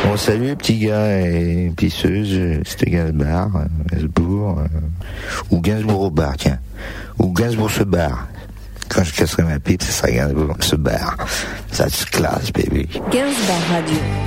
Bon, salut les petits gars et pisseuses, c'était Gainsbourg, ou Gainsbourg au bar, tiens. Ou Gainsbourg se barre. Quand je casserai ma pipe, ce sera Gainsbourg se barre. Ça se classe, baby. Gainsbourg Radio.